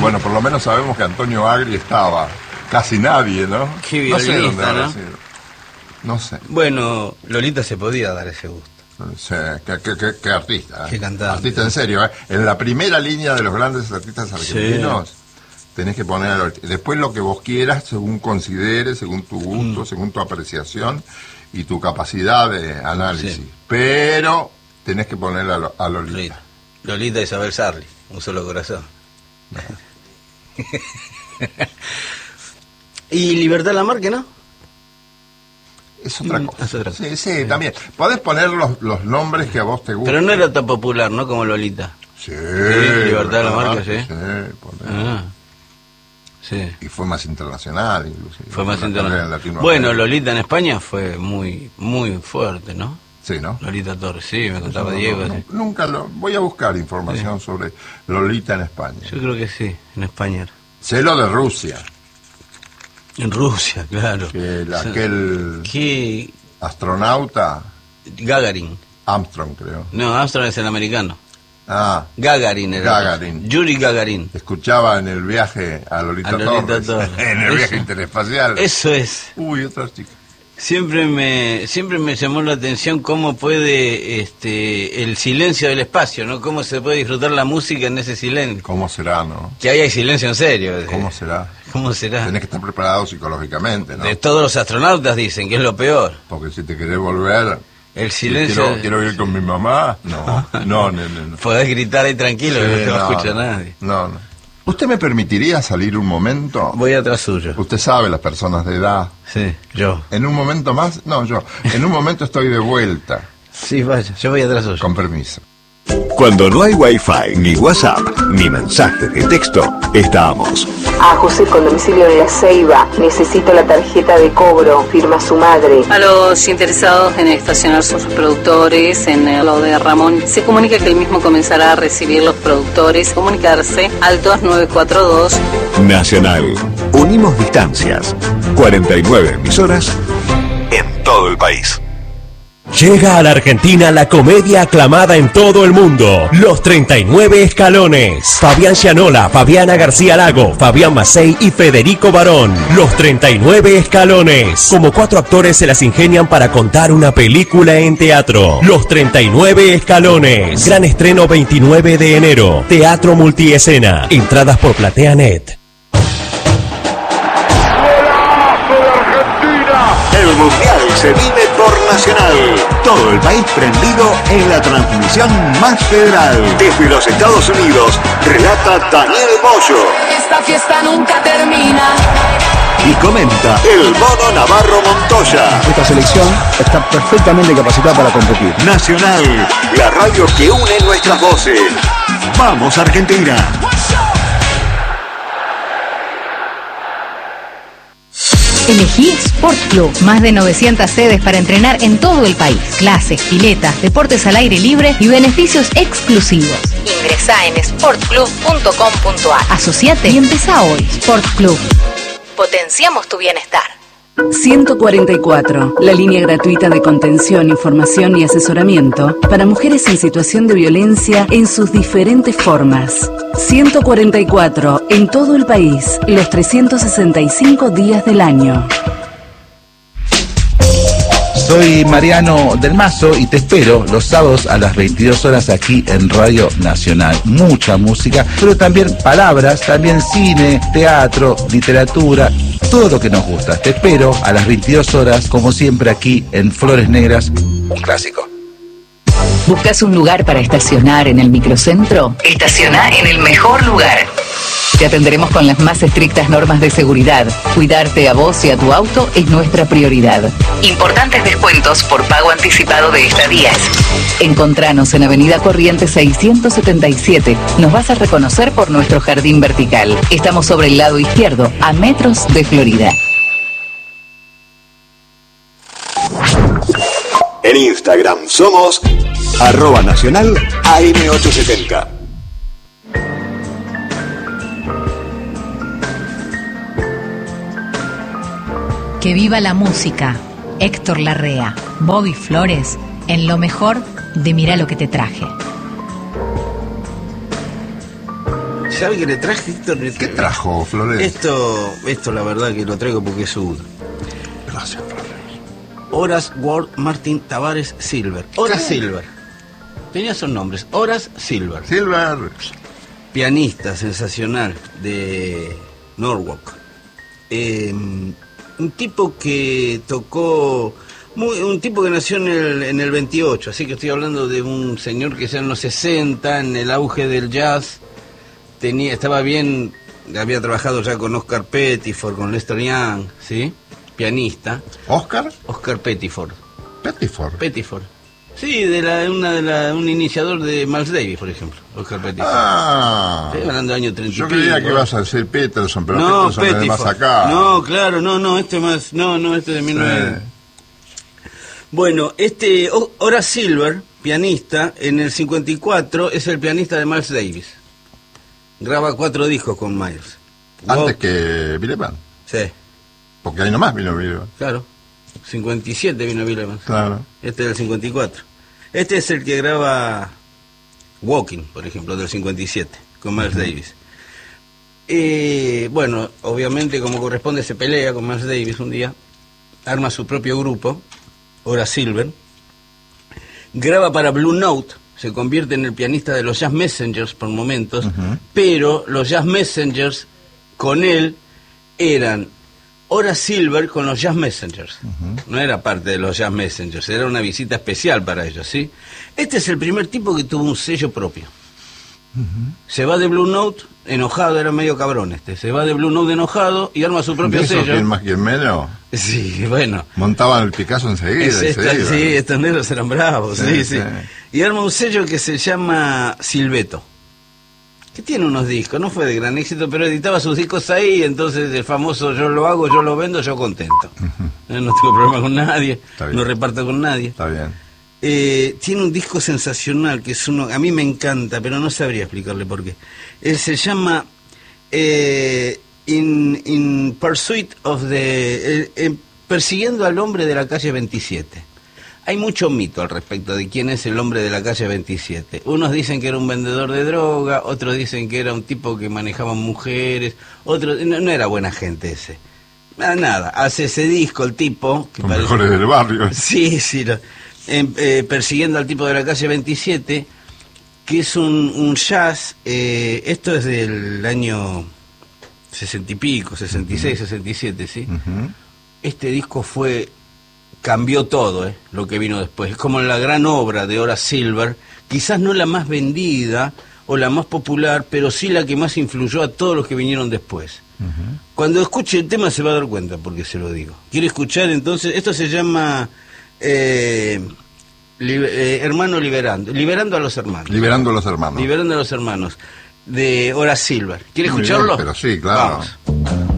Bueno, por lo menos sabemos que Antonio Agri estaba. Casi nadie, ¿no? Qué violinista, ¿no? No sé. Bueno, Lolita se podía dar ese gusto. Sí, qué artista. Qué cantante. Artista en serio, ¿eh? En la primera línea de los grandes artistas argentinos, sí, tenés que poner a Lolita. Después lo que vos quieras, según consideres, según tu gusto, según tu apreciación y tu capacidad de análisis. Sí. Pero tenés que poner a Lolita. Lolita Isabel Sarli, un solo corazón. Y Libertad Lamarque, ¿no? Es otra cosa. Es otra cosa. Sí, también. Podés poner los nombres que a vos te gustan. Pero no era tan popular, ¿no? Como Lolita. Sí. Libertad Lamarque, sí. Sí. Y fue más internacional, inclusive. Fue más internacional. Bueno, Lolita en España fue muy, muy fuerte, ¿no? Sí, ¿no? Lolita Torres, sí, me contaba Diego. Sí. Nunca voy a buscar información sobre Lolita en España. Yo creo que sí, en España. Sé lo de Rusia. En Rusia, claro. Que aquel astronauta... Gagarin. Armstrong, creo. No, Armstrong es el americano. Ah. Gagarin era. Gagarin. Yuri Gagarin. Escuchaba en el viaje a Lolita Torres. En el viaje interespacial. Eso es. Uy, otra chica. Siempre me llamó la atención cómo puede el silencio del espacio, ¿no? Cómo se puede disfrutar la música en ese silencio. ¿Cómo será, no? Que ahí hay silencio en serio. ¿Cómo será? ¿Cómo será? Tenés que estar preparado psicológicamente, ¿no? De todos los astronautas dicen que es lo peor. Porque si te querés volver... El silencio... Si quiero ir con mi mamá, no. Podés gritar ahí tranquilo, que no te escucha nadie. No. ¿Usted me permitiría salir un momento? Voy atrás suyo. Usted sabe, las personas de edad. Sí, yo. En un momento más, yo. En un momento estoy de vuelta. Sí, vaya, yo voy atrás suyo. Con permiso. Cuando no hay Wi-Fi, ni WhatsApp, ni mensajes de texto, estamos. A José con domicilio en La Ceiba. Necesito la tarjeta de cobro. Firma su madre. A los interesados en estacionar sus productores en lo de Ramón, se comunica que el mismo comenzará a recibir los productores. Comunicarse al 2942. Nacional. Unimos distancias. 49 emisoras en todo el país. Llega a la Argentina la comedia aclamada en todo el mundo, Los 39 Escalones. Fabián Gianola, Fabiana García Lago, Fabián Macei y Federico Barón. Los 39 Escalones. Como 4 actores se las ingenian para contar una película en teatro. Los 39 Escalones. Gran estreno 29 de enero. Teatro Multiescena. Entradas por PlateaNet. El Mundial se vive por Nacional. Todo el país prendido en la transmisión más federal. Desde los Estados Unidos, relata Daniel Bollo. Esta fiesta nunca termina. Y comenta el Mono Navarro Montoya. Esta selección está perfectamente capacitada para competir. Nacional, la radio que une nuestras voces. ¡Vamos, Argentina! Elegí Sport Club. Más de 900 sedes para entrenar en todo el país. Clases, piletas, deportes al aire libre y beneficios exclusivos. Ingresá en sportclub.com.ar. Asociate y empezá hoy. Sport Club. Potenciamos tu bienestar. 144, la línea gratuita de contención, información y asesoramiento para mujeres en situación de violencia en sus diferentes formas. 144, en todo el país, los 365 días del año. Soy Mariano del Mazo y te espero los sábados a las 22 horas aquí en Radio Nacional. Mucha música, pero también palabras, también cine, teatro, literatura, todo lo que nos gusta. Te espero a las 22 horas, como siempre aquí en Flores Negras, un clásico. ¿Buscas un lugar para estacionar en el microcentro? Estaciona en el mejor lugar. Te atenderemos con las más estrictas normas de seguridad. Cuidarte a vos y a tu auto es nuestra prioridad. Importantes descuentos por pago anticipado de estadías. Encontranos en Avenida Corrientes 677. Nos vas a reconocer por nuestro jardín vertical. Estamos sobre el lado izquierdo, a metros de Florida. En Instagram somos @Nacional AM870. Que viva la música. Héctor Larrea, Bobby Flores, en lo mejor de Mirá lo que te traje. ¿Sabe qué le traje, Héctor? ¿Qué trajo, Flores? Esto la verdad que lo traigo porque es sudo. Gracias, Flores. Horace Ward Martin Tavares Silver. Horace Silver. Tenía esos nombres. Horace Silver. Silver. Pianista sensacional de Norwalk. Un tipo que tocó... un tipo que nació en el 28, así que estoy hablando de un señor que ya en los 60, en el auge del jazz, estaba bien, había trabajado ya con Oscar Pettiford, con Lester Young, ¿sí? Pianista. ¿Oscar? Oscar Pettiford. ¿Pettiford? Sí, un iniciador de Miles Davis, por ejemplo, Oscar Pettiford. Estoy hablando del año 30. Yo creía que ibas a decir Peterson, pero no, Peterson es más acá. No, claro, no, este más, este de 1900. Bueno, Horace Silver, pianista, en el 54 es el pianista de Miles Davis. Graba 4 discos con Miles. Antes que Bill Evans. Sí. Porque ahí nomás vino Bill Evans. Claro. 57 vino Bill Evans. Claro. Este es del 54. Este es el que graba Walking, por ejemplo, del 57, con Miles Davis. Bueno, obviamente, como corresponde, se pelea con Miles Davis un día, arma su propio grupo, Horace Silver, graba para Blue Note, se convierte en el pianista de los Jazz Messengers por momentos, pero los Jazz Messengers con él eran Horace Silver con los Jazz Messengers. No era parte de los Jazz Messengers, era una visita especial para ellos, ¿sí? Este es el primer tipo que tuvo un sello propio. Se va de Blue Note enojado, era medio cabrón se va de Blue Note enojado y arma su propio sello. ¿Quién más, quién menos? Sí, bueno. Montaban el Picasso enseguida. Sí, estos negros eran bravos, sí. Y arma un sello que se llama Silveto, que tiene unos discos, no fue de gran éxito, pero editaba sus discos ahí, entonces el famoso yo lo hago, yo lo vendo, yo contento. No tengo problema con nadie, no reparto con nadie. Está bien. Tiene un disco sensacional, que es uno, a mí me encanta, pero no sabría explicarle por qué. Se llama In Pursuit of the... persiguiendo al hombre de la calle 27. Hay mucho mito al respecto de quién es el hombre de la calle 27. Unos dicen que era un vendedor de droga, otros dicen que era un tipo que manejaba mujeres, otros... No era buena gente ese. Nada, hace ese disco el tipo... Los mejores del barrio. Sí, persiguiendo al tipo de la calle 27, que es un jazz, esto es del año 60 y pico, 66, 67, ¿sí? Este disco cambió todo, lo que vino después. Es como la gran obra de Horace Silver, quizás no la más vendida o la más popular, pero sí la que más influyó a todos los que vinieron después. Cuando escuche el tema se va a dar cuenta por qué se lo digo. ¿Quiere escuchar entonces? Esto se llama... hermano liberando a los hermanos. Liberando a los hermanos. Liberando a los hermanos, de Horace Silver. ¿Quiere escucharlo? Pero sí, claro. Vamos.